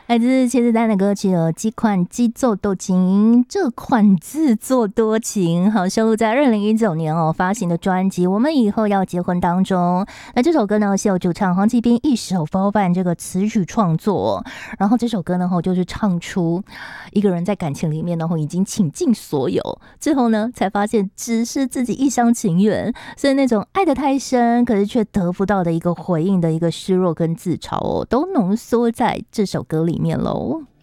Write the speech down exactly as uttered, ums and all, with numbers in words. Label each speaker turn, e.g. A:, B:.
A: 来自茄子蛋的歌曲哦，这款自作多情，这款自作多情，好收录在二零一九年哦发行的专辑《我们以后要结婚》当中。那这首歌呢是由主唱黄启斌一手包办这个词曲创作，然后这首歌呢就是唱出一个人在感情里面呢已经倾尽所有，最后呢才发现只是自己一厢情愿，所以那种爱得太深，可是却得不到的一个回应的一个失落跟自嘲哦，都浓缩在这首歌里面喽。